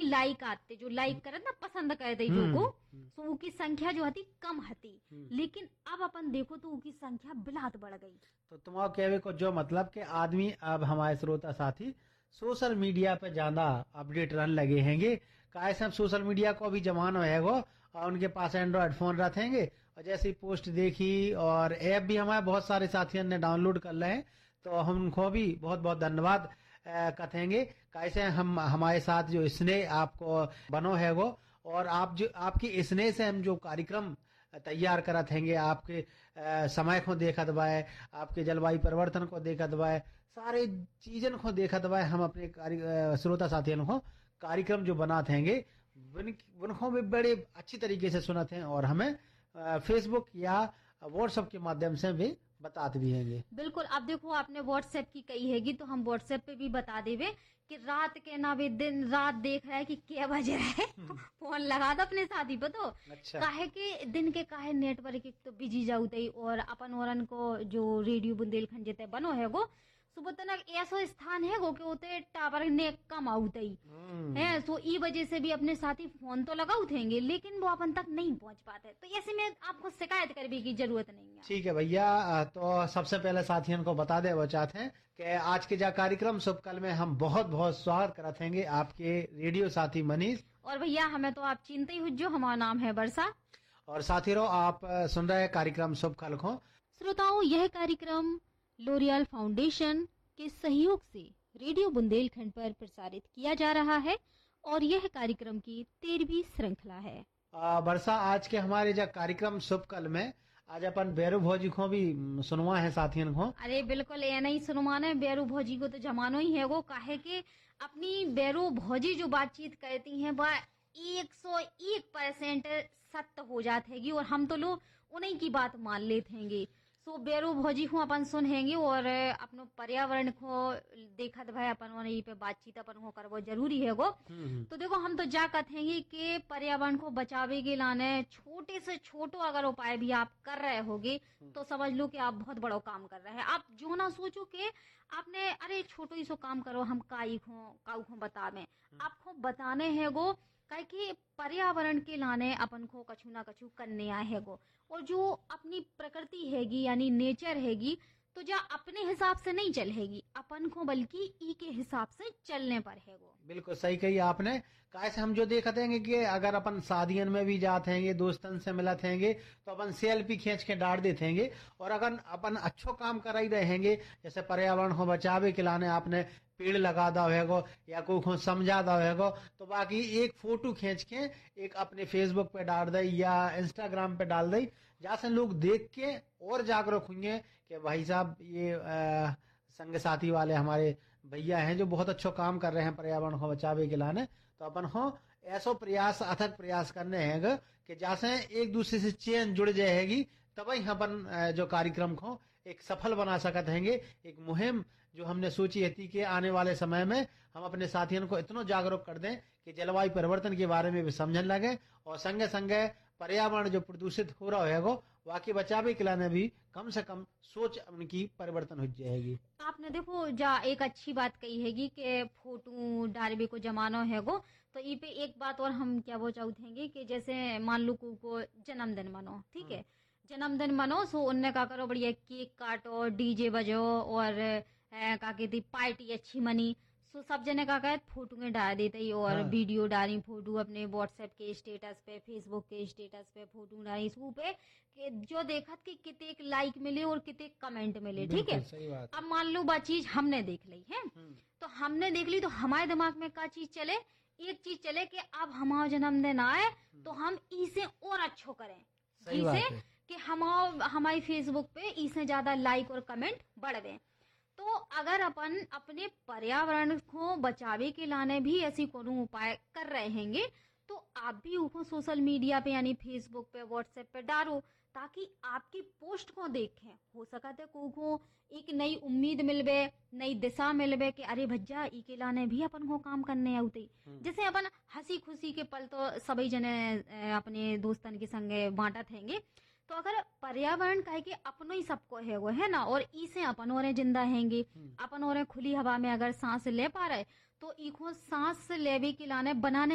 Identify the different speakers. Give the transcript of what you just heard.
Speaker 1: Like आते, जो like करे ना, पसंद करते जो को, तो उनकी संख्या जो हती कम हती, लेकिन अब अपन देखो तो उनकी संख्या बिलात बढ़ गई।
Speaker 2: तो तुम्हारा कहवे को जो मतलब कि आदमी अब हमारे श्रोता साथी सोशल मीडिया पे ज्यादा अपडेट रहने लगे हैंगे। काहे से अब सोशल मीडिया को भी जमाना हैगो और उनके पास एंड्रॉइड फोन रखेंगे और जैसी पोस्ट देखी और ऐप भी हमारे बहुत सारे साथियों ने डाउनलोड कर रहे हैं, तो हम उनको भी बहुत बहुत धन्यवाद कहेंगे। कैसे हम हमारे साथ जो स्नेह आपको बनो है वो, और आप जो आपकी स्नेह से हम जो कार्यक्रम तैयार करत हैंगे, आपके समय को देखत बाय, आपके जलवायु परिवर्तन को देखत बाय, सारे चीजन को देखत बाय, हम अपने श्रोता साथियों को कार्यक्रम जो बनाते हैंगे उनको भी बड़े अच्छी तरीके से सुनते हैं और हमें फेसबुक या व्हाट्सएप के माध्यम से भी बताते भी हैंगे।
Speaker 1: बिल्कुल। अब देखो आपने व्हाट्सएप की कही हैगी, तो हम व्हाट्सएप पे भी बता देवे कि रात के ना भी दिन रात देख रहा है कि क्या बज रहा है फोन लगा दो अपने साथी पे। तो
Speaker 2: अच्छा।
Speaker 1: काहे के दिन के काहे नेटवर्क एक तो बिजी जाऊते, और अपन औरन को जो रेडियो बुंदेलखंड जेते बनो है गो सुबह तक ऐसा स्थान है गो के होते टावर ने कम आउते है, तो ई वजह से भी अपने साथी फोन तो लगा उठेंगे लेकिन वो अपन तक नहीं पहुंच पाते। तो ऐसे में आपको शिकायत करने की जरूरत नहीं है।
Speaker 2: ठीक है भैया, तो सबसे पहले साथियों को बता दे वो चाहते हैं कि आज के जा कार्यक्रम शुभ कल में हम बहुत बहुत स्वागत करते हैं आपके रेडियो साथी मनीष।
Speaker 1: और भैया हमें तो आप चिंता ही जो हमारा नाम है वर्षा।
Speaker 2: और साथी रो आप सुन रहे कार्यक्रम शुभ कल को।
Speaker 1: श्रोताओं, यह कार्यक्रम लोरियल फाउंडेशन के सहयोग से रेडियो बुंदेलखंड पर प्रसारित किया जा रहा है और यह कार्यक्रम की 13वीं श्रृंखला है।
Speaker 2: वर्षा, आज के हमारे जो कार्यक्रम शुभ कल में आज अपन बेरू भौजी को भी सुनवा है साथियों को।
Speaker 1: अरे बिल्कुल, ये नहीं सुनवाना है, बेरू भौजी को तो जमानो ही है वो। काहे के अपनी बेरू भौजी जो बातचीत करती हैं वह 101% सत्य हो जात हैगी और हम तो लोग उन्हीं की बात मान लेते हैंगे। सो बेरू भौजी को अपन सुनेंगे और अपनो पर्यावरण को देखत भाई अपन वही पे बातचीत अपन को करवो जरूरी है वो। तो देखो हम तो जा कहेंगे कि पर्यावरण को बचावे के लाने छोटे से छोटो अगर उपाय भी आप कर रहे होगे तो समझ लो कि आप बहुत बड़ा काम कर रहे हैं। आप जो ना सोचो कि आपने अरे छोटो ही सो काम करो, हम काऊ को बतावे, आपको बताने है वो काहे कि पर्यावरण के लाने अपन को कछु ना कछु करने आए है गो। और जो अपनी प्रकृति हैगी यानी नेचर हैगी तो जा अपने हिसाब से नहीं चलेगी अपन को, बल्कि ई के हिसाब से चलने पर है वो।
Speaker 2: बिल्कुल सही कही आपने। कैसे हम जो देखते हैं कि अगर अपन शादियन में भी जाते हैं, दोस्तन से मिलते हैं, तो अपन सेल्फी खींच के डाल देते हैं। और अगर अपन अच्छो काम कर ही रहेंगे, जैसे पर्यावरण को बचावे के लाने आपने पेड़ लगा दा होगा या कोई को समझा दा होगा, तो बाकी एक फोटो खींच के एक अपने फेसबुक पे डाल दे या इंस्टाग्राम पे डाल दे, जैसे लोग देख के और जागरूक होंगे कि भाई साहब ये संग साथी वाले हमारे भैया हैं जो बहुत अच्छा काम कर रहे हैं पर्यावरण को बचावे के लाने। तो अपन हो ऐसा प्रयास, अथक प्रयास करने हैं कि जैसे एक दूसरे से चेन जुड़ जाएगी, तभी अपन जो कार्यक्रम को एक सफल बना सकते हैं। एक मुहिम जो हमने सोची थी कि आने वाले समय में हम अपने साथियों को इतना जागरूक कर दें कि जलवायु परिवर्तन के बारे में भी समझने लगे और संगे संगे पर्यावरण जो प्रदूषित हो रहा है वो वाकई बचावे के लाने भी कम से कम सोच उनकी परिवर्तन हो जाएगी।
Speaker 1: आपने देखो जा एक अच्छी बात कही हैगी कि फोटो डालबे को जमाना है गो। तो ई पे एक बात और हम क्या वो चाहते कि जैसे मान लो को जन्मदिन मनो, ठीक है, जन्मदिन मनो, सो उनने का करो बढ़िया केक काटो, डीजे बजो और का कहती पार्टी अच्छी मनी। सो सब जने का कहते फोटो में डाल देते ही और वीडियो डाली, फोटो अपने व्हाट्सएप के स्टेटस पे, फेसबुक के स्टेटस पे फोटो डाली, सू पे कि जो देखत कि कितने लाइक मिले और कितने कमेंट मिले, ठीक है। अब मान लो बात चीज हमने देख ली है, तो हमने देख ली तो हमारे दिमाग में क्या चीज चले, एक चीज चले कि अब हमारा जन्मदिन आए तो हम इसे और अच्छो करें, इसे कि हमारी फेसबुक पे इससे ज्यादा लाइक और कमेंट बढ़े। तो अगर अपन अपने पर्यावरण को बचावे के लाने भी ऐसी कोनो उपाय कर रहे हैंगे तो आप भी उसको सोशल मीडिया पे यानी फेसबुक पे, व्हाट्सएप पे डालो ताकि आपकी पोस्ट को देखें, हो सकता है को एक नई उम्मीद मिलबे, नई दिशा मिलबे कि अरे भज्जा ई के लाने भी अपन को काम करने आते। जैसे अपन हंसी खुशी के पल तो सभी जने अपने दोस्तन के संगे बांटत हैंगे, तो अगर पर्यावरण कहे कि अपनो ही सबको है वो है ना, और इसे अपन और जिंदा हैंगे, अपन और खुली हवा में अगर सांस ले पा रहे तो इको सांस लेवे के लाने बनाने